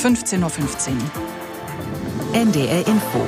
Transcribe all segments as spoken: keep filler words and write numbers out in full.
fünfzehn Uhr fünfzehn. N D R Info.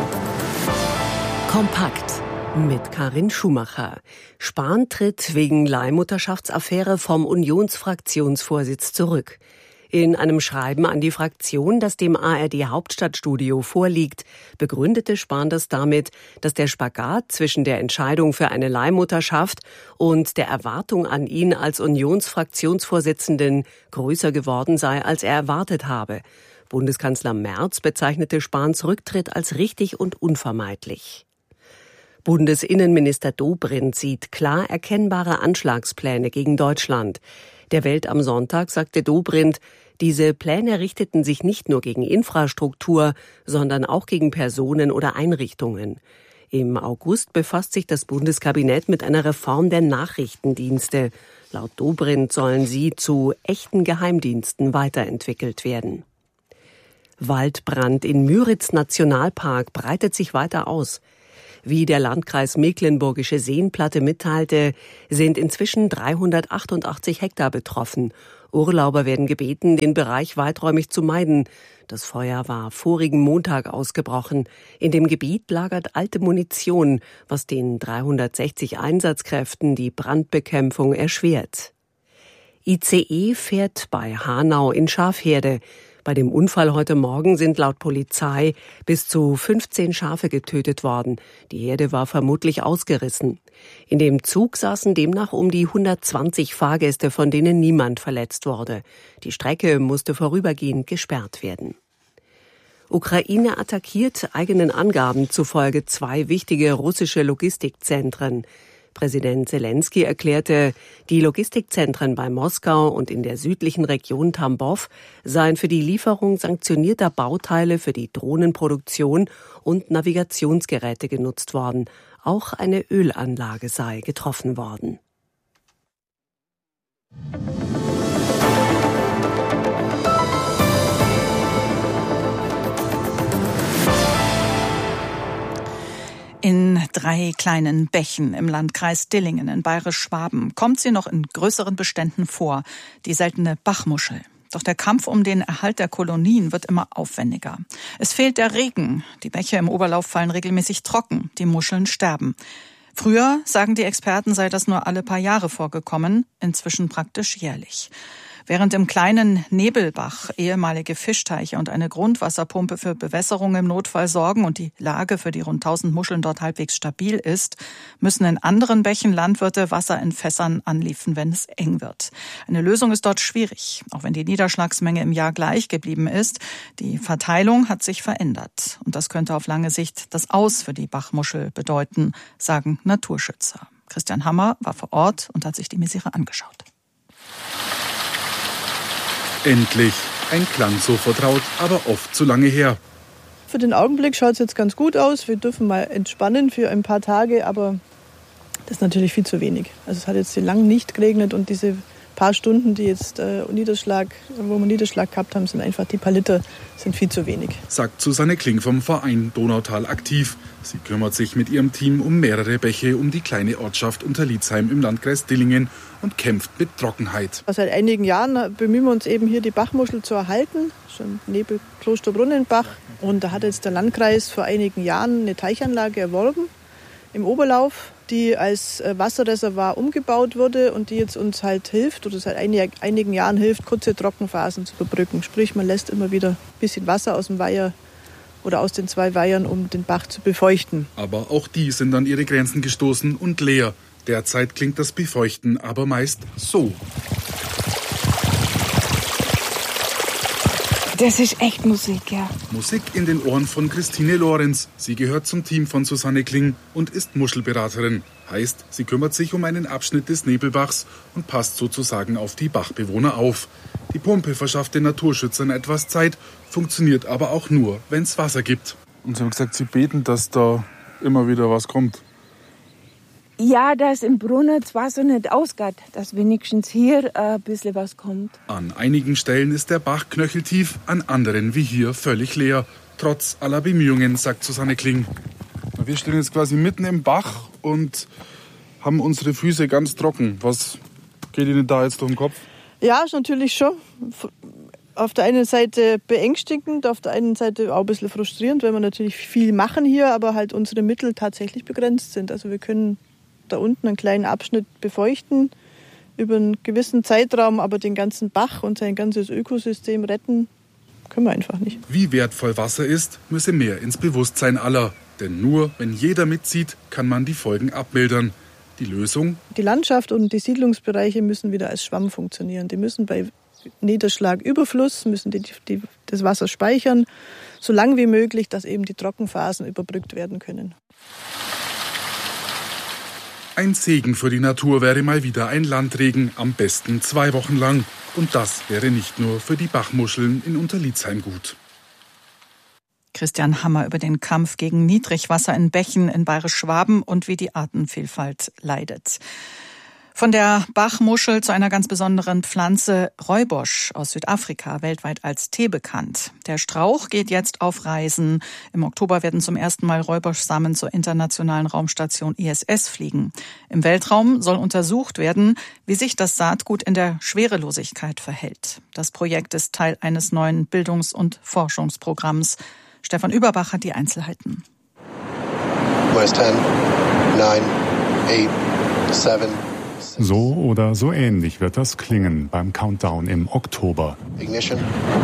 Kompakt. Mit Karin Schumacher. Spahn tritt wegen Leihmutterschaftsaffäre vom Unionsfraktionsvorsitz zurück. In einem Schreiben an die Fraktion, das dem A R D-Hauptstadtstudio vorliegt, begründete Spahn das damit, dass der Spagat zwischen der Entscheidung für eine Leihmutterschaft und der Erwartung an ihn als Unionsfraktionsvorsitzenden größer geworden sei, als er erwartet habe. Bundeskanzler Merz bezeichnete Spahns Rücktritt als richtig und unvermeidlich. Bundesinnenminister Dobrindt sieht klar erkennbare Anschlagspläne gegen Deutschland. Der Welt am Sonntag sagte Dobrindt, diese Pläne richteten sich nicht nur gegen Infrastruktur, sondern auch gegen Personen oder Einrichtungen. Im August befasst sich das Bundeskabinett mit einer Reform der Nachrichtendienste. Laut Dobrindt sollen sie zu echten Geheimdiensten weiterentwickelt werden. Waldbrand in Müritz-Nationalpark breitet sich weiter aus. Wie der Landkreis Mecklenburgische Seenplatte mitteilte, sind inzwischen dreihundertachtundachtzig Hektar betroffen. Urlauber werden gebeten, den Bereich weiträumig zu meiden. Das Feuer war vorigen Montag ausgebrochen. In dem Gebiet lagert alte Munition, was den dreihundertsechzig Einsatzkräften die Brandbekämpfung erschwert. I C E fährt bei Hanau in Schafherde. Bei dem Unfall heute Morgen sind laut Polizei bis zu fünfzehn Schafe getötet worden. Die Herde war vermutlich ausgerissen. In dem Zug saßen demnach um die hundertzwanzig Fahrgäste, von denen niemand verletzt wurde. Die Strecke musste vorübergehend gesperrt werden. Ukraine attackiert eigenen Angaben zufolge zwei wichtige russische Logistikzentren. Präsident Selenskyj erklärte, die Logistikzentren bei Moskau und in der südlichen Region Tambov seien für die Lieferung sanktionierter Bauteile für die Drohnenproduktion und Navigationsgeräte genutzt worden. Auch eine Ölanlage sei getroffen worden. In drei kleinen Bächen im Landkreis Dillingen in Bayerisch-Schwaben kommt sie noch in größeren Beständen vor, die seltene Bachmuschel. Doch der Kampf um den Erhalt der Kolonien wird immer aufwendiger. Es fehlt der Regen, die Bäche im Oberlauf fallen regelmäßig trocken, die Muscheln sterben. Früher, sagen die Experten, sei das nur alle paar Jahre vorgekommen, inzwischen praktisch jährlich. Während im kleinen Nebelbach ehemalige Fischteiche und eine Grundwasserpumpe für Bewässerung im Notfall sorgen und die Lage für die rund tausend Muscheln dort halbwegs stabil ist, müssen in anderen Bächen Landwirte Wasser in Fässern anliefen, wenn es eng wird. Eine Lösung ist dort schwierig, auch wenn die Niederschlagsmenge im Jahr gleich geblieben ist. Die Verteilung hat sich verändert. Und das könnte auf lange Sicht das Aus für die Bachmuschel bedeuten, sagen Naturschützer. Christian Hammer war vor Ort und hat sich die Misere angeschaut. Endlich. Ein Klang so vertraut, aber oft zu lange her. Für den Augenblick schaut es jetzt ganz gut aus. Wir dürfen mal entspannen für ein paar Tage, aber das ist natürlich viel zu wenig. Also es hat jetzt lang nicht geregnet und diese paar Stunden, die jetzt äh, Niederschlag, wo wir Niederschlag gehabt haben, sind einfach die paar Liter, sind viel zu wenig. Sagt Susanne Kling vom Verein Donautal aktiv. Sie kümmert sich mit ihrem Team um mehrere Bäche um die kleine Ortschaft Unterlietzheim im Landkreis Dillingen und kämpft mit Trockenheit. Seit einigen Jahren bemühen wir uns eben hier die Bachmuschel zu erhalten, schon neben Klosterbrunnenbach. Und da hat jetzt der Landkreis vor einigen Jahren eine Teichanlage erworben im Oberlauf, die als Wasserreservoir umgebaut wurde und die jetzt uns halt hilft oder seit einigen Jahren hilft, kurze Trockenphasen zu überbrücken. Sprich, man lässt immer wieder ein bisschen Wasser aus dem Weiher oder aus den zwei Weihern, um den Bach zu befeuchten. Aber auch die sind an ihre Grenzen gestoßen und leer. Derzeit klingt das Befeuchten aber meist so. Das ist echt Musik, ja. Musik in den Ohren von Christine Lorenz. Sie gehört zum Team von Susanne Kling und ist Muschelberaterin. Heißt, sie kümmert sich um einen Abschnitt des Nebelbachs und passt sozusagen auf die Bachbewohner auf. Die Pumpe verschafft den Naturschützern etwas Zeit, funktioniert aber auch nur, wenn es Wasser gibt. Und sie haben gesagt, sie beten, dass da immer wieder was kommt. Ja, dass im Brunnen das Wasser nicht ausgeht, dass wenigstens hier ein bisschen was kommt. An einigen Stellen ist der Bach knöcheltief, an anderen wie hier völlig leer. Trotz aller Bemühungen, sagt Susanne Kling. Wir stehen jetzt quasi mitten im Bach und haben unsere Füße ganz trocken. Was geht Ihnen da jetzt durch den Kopf? Ja, ist natürlich schon Auf der einen Seite beängstigend, auf der einen Seite auch ein bisschen frustrierend, weil wir natürlich viel machen hier, aber halt unsere Mittel tatsächlich begrenzt sind. Also wir können da unten einen kleinen Abschnitt befeuchten über einen gewissen Zeitraum, aber den ganzen Bach und sein ganzes Ökosystem retten können wir einfach nicht. Wie wertvoll Wasser ist, müsse mehr ins Bewusstsein aller. Denn nur wenn jeder mitzieht, kann man die Folgen abmildern. Die Lösung? Die Landschaft und die Siedlungsbereiche müssen wieder als Schwamm funktionieren. Die müssen bei Niederschlagüberfluss, müssen die, die, das Wasser speichern, so lang wie möglich, dass eben die Trockenphasen überbrückt werden können. Ein Segen für die Natur wäre mal wieder ein Landregen, am besten zwei Wochen lang. Und das wäre nicht nur für die Bachmuscheln in Unterlietzheim gut. Christian Hammer über den Kampf gegen Niedrigwasser in Bächen in Bayerisch-Schwaben und wie die Artenvielfalt leidet. Von der Bachmuschel zu einer ganz besonderen Pflanze Rooibosch aus Südafrika, weltweit als Tee bekannt. Der Strauch geht jetzt auf Reisen. Im Oktober werden zum ersten Mal Rooibosch-Samen zur internationalen Raumstation I S S fliegen. Im Weltraum soll untersucht werden, wie sich das Saatgut in der Schwerelosigkeit verhält. Das Projekt ist Teil eines neuen Bildungs- und Forschungsprogramms. Stefan Überbach hat die Einzelheiten. zehn, neun, acht, sieben So oder so ähnlich wird das klingen beim Countdown im Oktober. Ignition.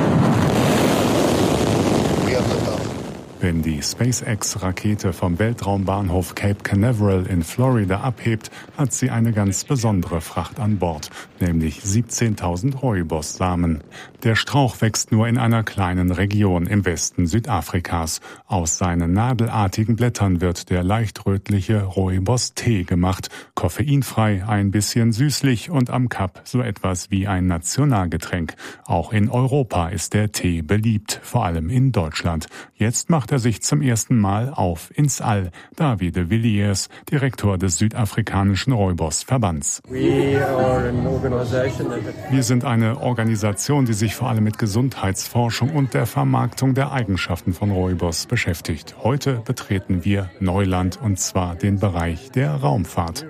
We have liftoff. Wenn die SpaceX-Rakete vom Weltraumbahnhof Cape Canaveral in Florida abhebt, hat sie eine ganz besondere Fracht an Bord, nämlich siebzehntausend Rooibos-Samen. Der Strauch wächst nur in einer kleinen Region im Westen Südafrikas. Aus seinen nadelartigen Blättern wird der leicht rötliche Rooibos-Tee gemacht, koffeinfrei, ein bisschen süßlich und am Kap so etwas wie ein Nationalgetränk. Auch in Europa ist der Tee beliebt, vor allem in Deutschland. Jetzt macht er sich zum ersten Mal auf ins All. David de Villiers, Direktor des südafrikanischen Rooibos-Verbands. Wir sind eine Organisation, die sich vor allem mit Gesundheitsforschung und der Vermarktung der Eigenschaften von Rooibos beschäftigt. Heute betreten wir Neuland, und zwar den Bereich der Raumfahrt.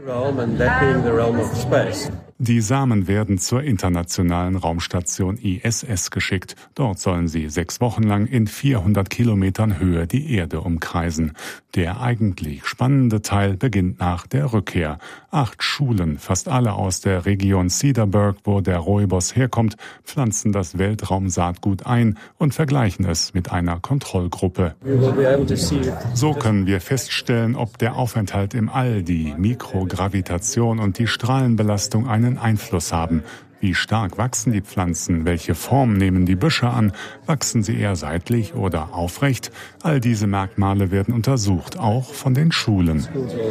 Die Samen werden zur internationalen Raumstation I S S geschickt. Dort sollen sie sechs Wochen lang in vierhundert Kilometern Höhe die Erde umkreisen. Der eigentlich spannende Teil beginnt nach der Rückkehr. Acht Schulen, fast alle aus der Region Cedarburg, wo der Rooibos herkommt, pflanzen das Weltraumsaatgut ein und vergleichen es mit einer Kontrollgruppe. So können wir feststellen, ob der Aufenthalt im All, die Mikrogravitation und die Strahlenbelastung einen Einfluss haben. Wie stark wachsen die Pflanzen? Welche Form nehmen die Büsche an? Wachsen sie eher seitlich oder aufrecht? All diese Merkmale werden untersucht, auch von den Schulen.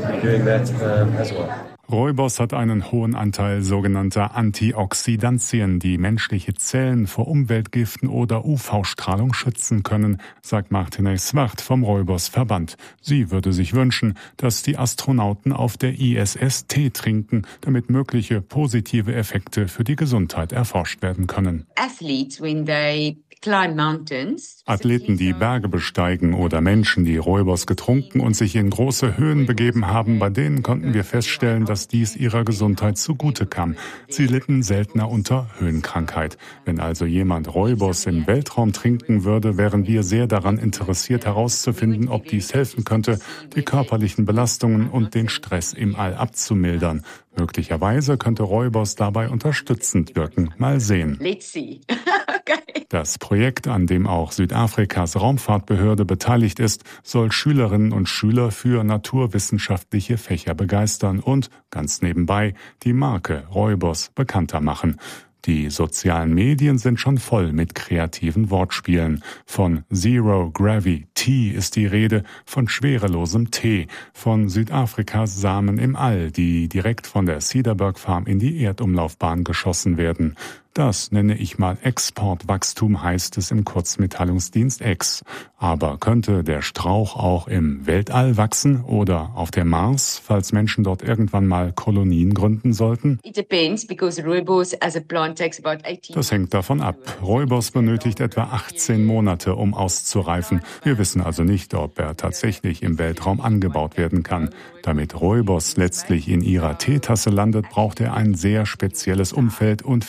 Rooibos hat einen hohen Anteil sogenannter Antioxidantien, die menschliche Zellen vor Umweltgiften oder U V-Strahlung schützen können, sagt Martine Swart vom Rooibos-Verband. Sie würde sich wünschen, dass die Astronauten auf der I S S Tee trinken, damit mögliche positive Effekte für die Gesundheit erforscht werden können. Athletes, when they climb mountains, Athleten, die Berge besteigen, oder Menschen, die Rooibos getrunken und sich in große Höhen begeben haben, bei denen konnten wir feststellen, dass dies ihrer Gesundheit zugute kam. Sie litten seltener unter Höhenkrankheit. Wenn also jemand Rooibos im Weltraum trinken würde, wären wir sehr daran interessiert herauszufinden, ob dies helfen könnte, die körperlichen Belastungen und den Stress im All abzumildern. Möglicherweise könnte Rooibos dabei unterstützend wirken. Mal sehen. let's see. Das Projekt, an dem auch Südafrikas Raumfahrtbehörde beteiligt ist, soll Schülerinnen und Schüler für naturwissenschaftliche Fächer begeistern und, ganz nebenbei, die Marke Rooibos bekannter machen. Die sozialen Medien sind schon voll mit kreativen Wortspielen. Von Zero Gravity ist die Rede, von schwerelosem Tee, von Südafrikas Samen im All, die direkt von der Cedarburg Farm in die Erdumlaufbahn geschossen werden. Das nenne ich mal Exportwachstum, heißt es im Kurzmitteilungsdienst X. Aber könnte der Strauch auch im Weltall wachsen oder auf dem Mars, falls Menschen dort irgendwann mal Kolonien gründen sollten? It depends, because Rooibos as a plant takes about eighteen. Das hängt davon ab. Rooibos benötigt etwa achtzehn Monate, um auszureifen. Wir wissen also nicht, ob er tatsächlich im Weltraum angebaut werden kann. Damit Rooibos letztlich in ihrer Teetasse landet, braucht er ein sehr spezielles Umfeld und viel Sonne.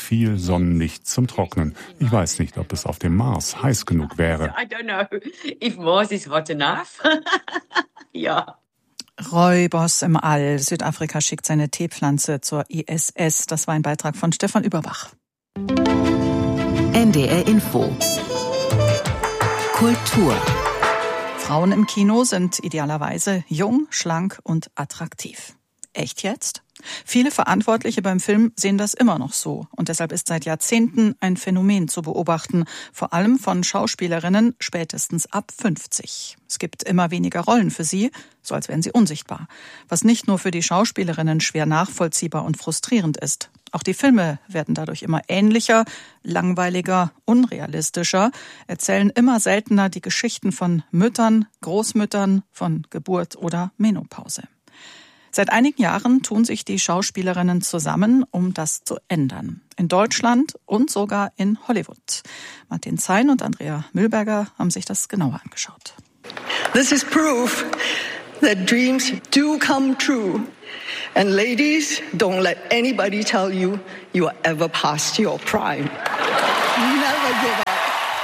Sonnenlicht zum Trocknen. Ich weiß nicht, ob es auf dem Mars heiß genug wäre. I don't know if Mars is hot enough. Ja. Räubers im All. Südafrika schickt seine Teepflanze zur I S S. Das war ein Beitrag von Stefan Überbach. N D R Info. Kultur. Frauen im Kino sind idealerweise jung, schlank und attraktiv. Echt jetzt? Viele Verantwortliche beim Film sehen das immer noch so. Und deshalb ist seit Jahrzehnten ein Phänomen zu beobachten. Vor allem von Schauspielerinnen spätestens ab fünfzig. Es gibt immer weniger Rollen für sie, so als wären sie unsichtbar. Was nicht nur für die Schauspielerinnen schwer nachvollziehbar und frustrierend ist. Auch die Filme werden dadurch immer ähnlicher, langweiliger, unrealistischer, erzählen immer seltener die Geschichten von Müttern, Großmüttern, von Geburt oder Menopause. Seit einigen Jahren tun sich die Schauspielerinnen zusammen, um das zu ändern. In Deutschland und sogar in Hollywood. Martin Zein und Andrea Mühlberger haben sich das genauer angeschaut. This is proof that dreams do come true. And ladies, don't let anybody tell you you are ever past your prime. Never give up.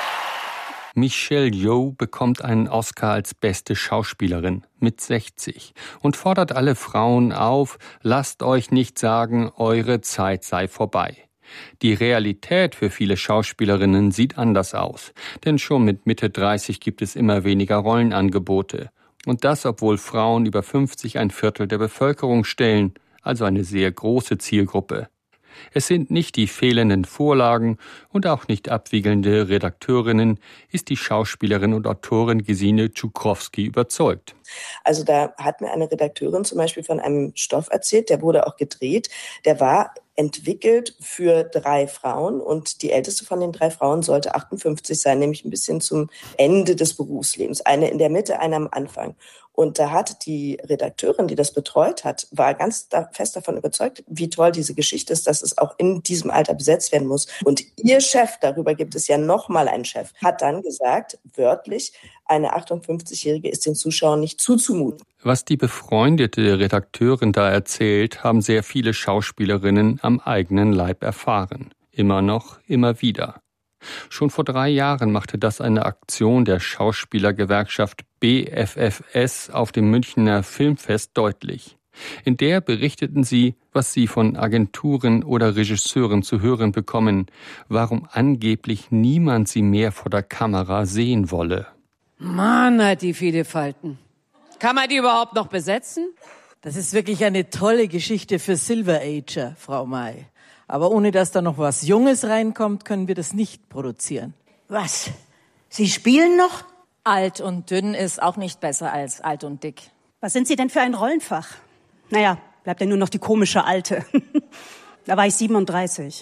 Michelle Yeoh bekommt einen Oscar als beste Schauspielerin mit sechzig und fordert alle Frauen auf, lasst euch nicht sagen, eure Zeit sei vorbei. Die Realität für viele Schauspielerinnen sieht anders aus, denn schon mit Mitte dreißig gibt es immer weniger Rollenangebote. Und das, obwohl Frauen über fünfzig ein Viertel der Bevölkerung stellen, also eine sehr große Zielgruppe. Es sind nicht die fehlenden Vorlagen und auch nicht abwiegelnde Redakteurinnen, ist die Schauspielerin und Autorin Gesine Tschukrowski überzeugt. Also da hat mir eine Redakteurin zum Beispiel von einem Stoff erzählt, der wurde auch gedreht, der war entwickelt für drei Frauen und die älteste von den drei Frauen sollte achtundfünfzig sein, nämlich ein bisschen zum Ende des Berufslebens. Eine in der Mitte, eine am Anfang. Und da hat die Redakteurin, die das betreut hat, war ganz fest davon überzeugt, wie toll diese Geschichte ist, dass es auch in diesem Alter besetzt werden muss. Und ihr Chef, darüber gibt es ja nochmal einen Chef, hat dann gesagt, wörtlich, eine achtundfünfzigjährige ist den Zuschauern nicht zuzumuten. Was die befreundete Redakteurin da erzählt, haben sehr viele Schauspielerinnen am eigenen Leib erfahren. Immer noch, immer wieder. Schon vor drei Jahren machte das eine Aktion der Schauspielergewerkschaft B F F S auf dem Münchner Filmfest deutlich. In der berichteten sie, was sie von Agenturen oder Regisseuren zu hören bekommen, warum angeblich niemand sie mehr vor der Kamera sehen wolle. Mann, hat die viele Falten. Kann man die überhaupt noch besetzen? Das ist wirklich eine tolle Geschichte für Silver Ager, Frau May. Aber ohne dass da noch was Junges reinkommt, können wir das nicht produzieren. Was? Sie spielen noch? Alt und dünn ist auch nicht besser als alt und dick. Was sind Sie denn für ein Rollenfach? Naja, bleibt ja nur noch die komische Alte. Da war ich siebenunddreißig.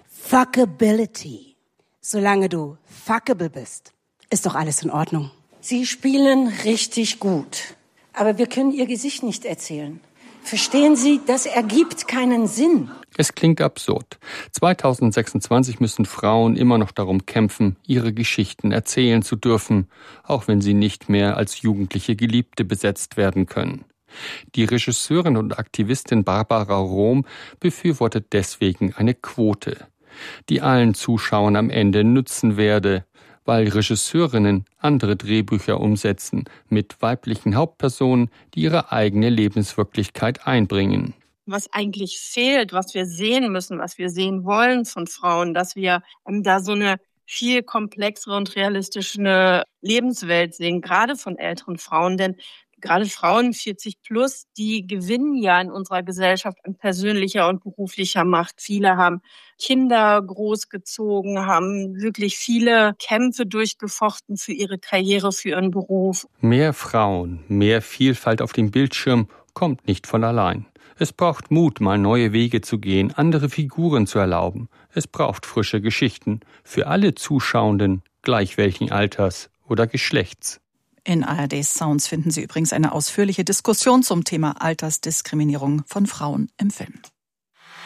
Fuckability. Solange du fuckable bist, ist doch alles in Ordnung. Sie spielen richtig gut. Aber wir können Ihr Gesicht nicht erzählen. Verstehen Sie, das ergibt keinen Sinn. Es klingt absurd. zweitausendsechsundzwanzig müssen Frauen immer noch darum kämpfen, ihre Geschichten erzählen zu dürfen, auch wenn sie nicht mehr als jugendliche Geliebte besetzt werden können. Die Regisseurin und Aktivistin Barbara Rohm befürwortet deswegen eine Quote, die allen Zuschauern am Ende nützen werde, weil Regisseurinnen andere Drehbücher umsetzen mit weiblichen Hauptpersonen, die ihre eigene Lebenswirklichkeit einbringen. Was eigentlich fehlt, was wir sehen müssen, was wir sehen wollen von Frauen, dass wir ähm, da so eine viel komplexere und realistische Lebenswelt sehen, gerade von älteren Frauen, denn gerade Frauen vierzig plus, die gewinnen ja in unserer Gesellschaft an persönlicher und beruflicher Macht. Viele haben Kinder großgezogen, haben wirklich viele Kämpfe durchgefochten für ihre Karriere, für ihren Beruf. Mehr Frauen, mehr Vielfalt auf dem Bildschirm kommt nicht von allein. Es braucht Mut, mal neue Wege zu gehen, andere Figuren zu erlauben. Es braucht frische Geschichten für alle Zuschauenden, gleich welchen Alters oder Geschlechts. In A R D Sounds finden Sie übrigens eine ausführliche Diskussion zum Thema Altersdiskriminierung von Frauen im Film.